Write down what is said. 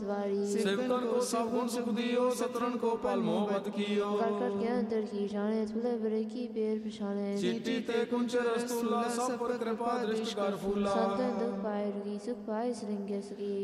सवारी। सेवकन को सब गुण सुख दियो, सतरन को पल मोहब्बत कियो। कर के अंतर की जाने, तुले बरे की पेर पिछाने। चिट्ठी ते कुंच रस्तुला, सब पर कृपा दृष्टि कर फूला। संतन दुख पाए रुकी, सुख पाए श्रृंगे सकी।